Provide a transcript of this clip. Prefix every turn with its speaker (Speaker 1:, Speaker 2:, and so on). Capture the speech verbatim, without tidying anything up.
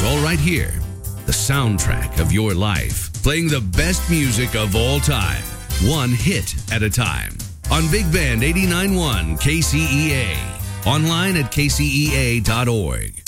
Speaker 1: It's all right here. The soundtrack of your life, playing the best music of all time, one hit at a time. On Big Band eighty-nine point one K C E A. Online at K C E A dot org.